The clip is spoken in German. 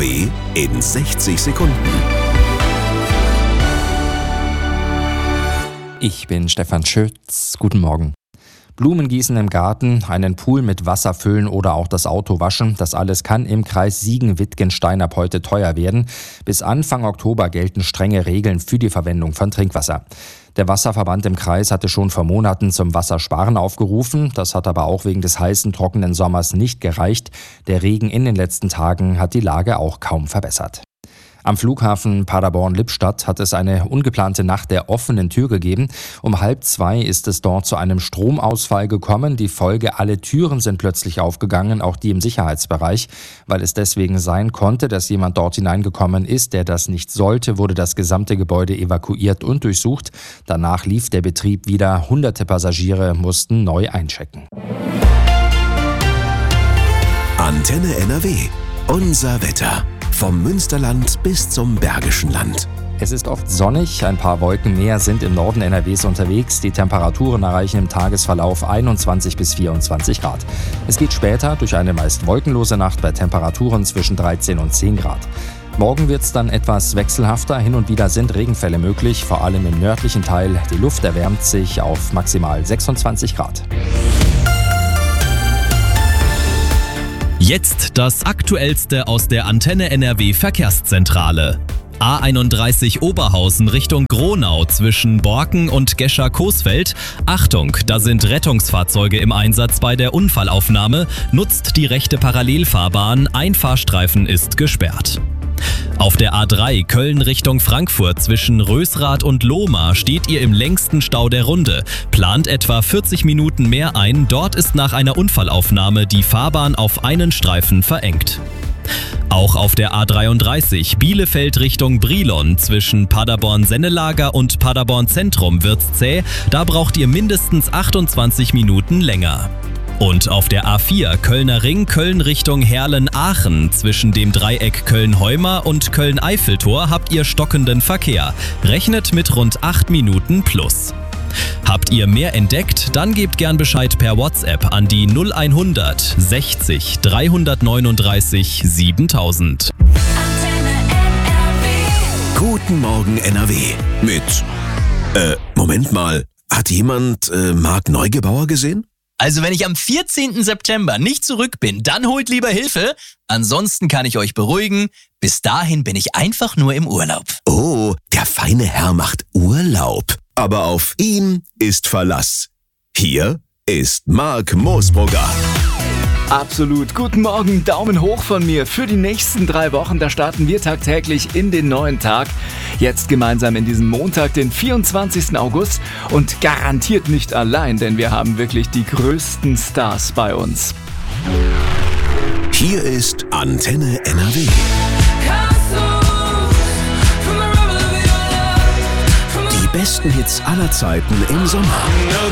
NRW in 60 Sekunden. Ich bin Stefan Schütz. Guten Morgen. Blumen gießen im Garten, einen Pool mit Wasser füllen oder auch das Auto waschen. Das alles kann im Kreis Siegen-Wittgenstein ab heute teuer werden. Bis Anfang Oktober gelten strenge Regeln für die Verwendung von Trinkwasser. Der Wasserverband im Kreis hatte schon vor Monaten zum Wassersparen aufgerufen. Das hat aber auch wegen des heißen, trockenen Sommers nicht gereicht. Der Regen in den letzten Tagen hat die Lage auch kaum verbessert. Am Flughafen Paderborn-Lippstadt hat es eine ungeplante Nacht der offenen Tür gegeben. Um 1:30 ist es dort zu einem Stromausfall gekommen. Die Folge: alle Türen sind plötzlich aufgegangen, auch die im Sicherheitsbereich. Weil es deswegen sein konnte, dass jemand dort hineingekommen ist, der das nicht sollte, wurde das gesamte Gebäude evakuiert und durchsucht. Danach lief der Betrieb wieder. Hunderte Passagiere mussten neu einchecken. Antenne NRW. Unser Wetter. Vom Münsterland bis zum Bergischen Land. Es ist oft sonnig, ein paar Wolken mehr sind im Norden NRWs unterwegs. Die Temperaturen erreichen im Tagesverlauf 21 bis 24 Grad. Es geht später durch eine meist wolkenlose Nacht bei Temperaturen zwischen 13 und 10 Grad. Morgen wird es dann etwas wechselhafter. Hin und wieder sind Regenfälle möglich, vor allem im nördlichen Teil. Die Luft erwärmt sich auf maximal 26 Grad. Jetzt das Aktuellste aus der Antenne NRW Verkehrszentrale. A31 Oberhausen Richtung Gronau zwischen Borken und Gescher-Coesfeld. Achtung, da sind Rettungsfahrzeuge im Einsatz bei der Unfallaufnahme. Nutzt die rechte Parallelfahrbahn, ein Fahrstreifen ist gesperrt. Auf der A3 Köln Richtung Frankfurt zwischen Rösrath und Lohmar steht ihr im längsten Stau der Runde. Plant etwa 40 Minuten mehr ein. Dort ist nach einer Unfallaufnahme die Fahrbahn auf einen Streifen verengt. Auch auf der A33 Bielefeld Richtung Brilon zwischen Paderborn-Sennelager und Paderborn-Zentrum wird's zäh. Da braucht ihr mindestens 28 Minuten länger. Und auf der A4 Kölner Ring Köln Richtung Herlen-Aachen zwischen dem Dreieck Köln-Heuma und Köln-Eiffeltor habt ihr stockenden Verkehr. Rechnet mit rund 8 Minuten plus. Habt ihr mehr entdeckt? Dann gebt gern Bescheid per WhatsApp an die 0100 60 339 7000. Guten Morgen NRW. Mit, Moment mal, hat jemand Marc Neugebauer gesehen? Also wenn ich am 14. September nicht zurück bin, dann holt lieber Hilfe. Ansonsten kann ich euch beruhigen, bis dahin bin ich einfach nur im Urlaub. Oh, der feine Herr macht Urlaub. Aber auf ihn ist Verlass. Hier ist Marc Moosbrugger. Absolut. Guten Morgen, Daumen hoch von mir für die nächsten 3 Wochen. Da starten wir tagtäglich in den neuen Tag. Jetzt gemeinsam in diesem Montag, den 24. August. Und garantiert nicht allein, denn wir haben wirklich die größten Stars bei uns. Hier ist Antenne NRW. Die besten Hits aller Zeiten im Sommer.